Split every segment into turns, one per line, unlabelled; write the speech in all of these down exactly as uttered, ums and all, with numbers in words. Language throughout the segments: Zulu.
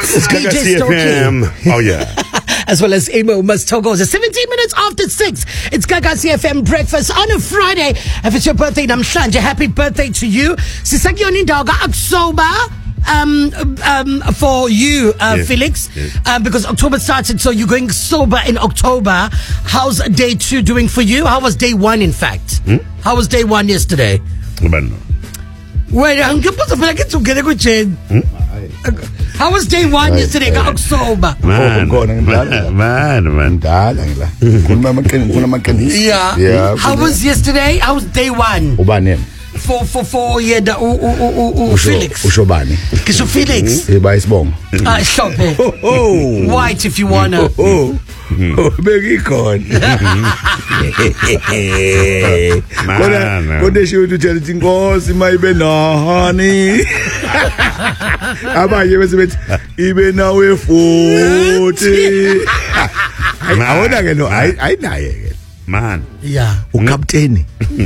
It's
D J
C F M. Oh yeah.
As well as Amo Mastogoza. seventeen minutes after six. It's Gaga C F M breakfast on a Friday. If it's your birthday, namhlanje, happy birthday to you. Sisakuyona indawo ka-October. Um, um, for you, uh, yes, Felix, yes. Um, because October started, so you're going sober in October. How's day two doing for you? How was day one, in fact? Hmm? How was day one yesterday? Wait, I'm supposed to get together with Jane. How was day one right, yesterday? Right. October.
Man, man, man.
Yeah. Yeah. How was yesterday? How was day one? For for for yeah the u u u Felix.
Ushobani.
Kiso Felix.
Eba isibongo.
Ah stop it. Oh. White if you wanna.
Oh. Oh, begi khona. Kona kona shiwo uthela ukuthi inkosi mayibe nahani. Abanye bese bethi ibe nawe futhi. Awona ke no ayinaye ke.
Man.
Yeah.
Ukapteni.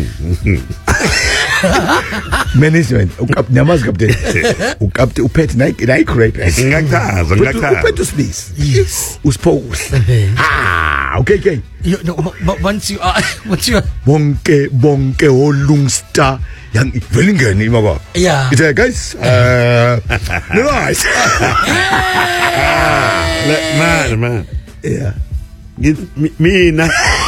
Management nyamazi captain ukapte uphethe nayi nayi correct
ngakuthaza ngakuthaza
uphethe usibisi yes usiphokuhle ah okay okay
you no but once you are what you
bonke bonke olungstar yang velingeni imaka
yeah
it's uh, guys uh nice
man man
yeah
mina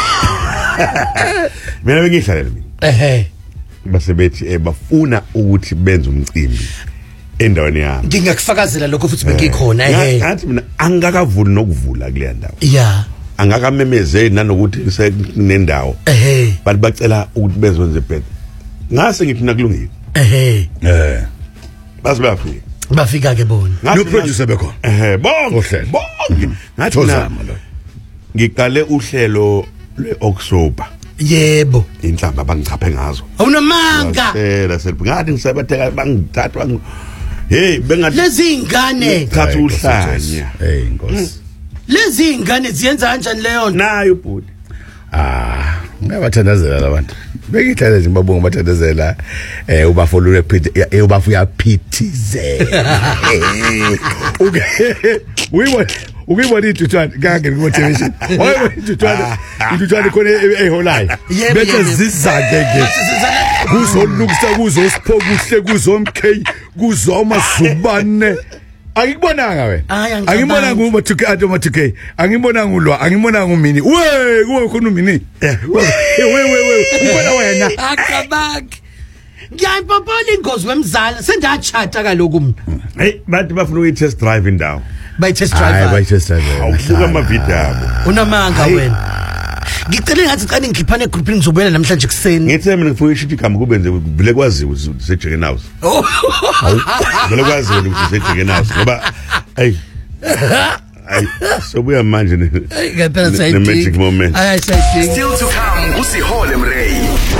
mina bengihlalela mina
eh
basebethi ebafuna ukuthi benze umcimbi endaweni yami
ngingakufakazela lokho futhi bengikhona
ehe ngathi mina angakavuli nokuvula kule ndawo
yeah
angakamemezeli nanokuthi kusenendawo
ehe
bathi bacela ukuthi bezwenze bed ngase ngithi nakulungile
ehe
eh base bafika
bafika ke bona
no producer bekhona
ehe bonke bonke ngathi
ngizama lo
ngiqale uhlelo lweOctober
yebo
inhlamba bangichaphe ngazo
awunamanga
phela seliphi ngathi ngisebatheka bangithatha hey bengathi
lezi ingane
thatha uhlanya
hey inkosi
lezi ingane ziyenza kanjani leyo
nayo bhuti
ah ngabathandazela labantu bekithatha nje babonga bathandazela eh ubafolule phi ubafuya phithizela okay we ukuyibona ithutwana kangeke ku television oyibona ithutwana ithutwana khona eholayo bethe zizake ke kuzolukisa kuzosipho kuhle kuzomkhe kuzoma zubane akubonanga wena angibona nguma two K atoma two K angibona ngulwa angibona ngumini we kuwe khona umini we we we ubona wena
akabak ngiyayipopona ingozi wemzala sendachata kaloku mina
hey bathi bafuna uyi test drive indawo
by test drive
hayi by test drive
awubuka ama video abo
unamanga wena ngicela ngathi qani ngiphane groupini ngizobuyela namhlanje kuseni
ngithe mina ngifuna ishithi igama kubenze vile kwaziwe se chicken house vile kwaziwe ukuthi se chicken house ngoba hey ay so buya manje ne
ngempela sayidinga
magic moment
ay sayidinga
still to come usihole mrey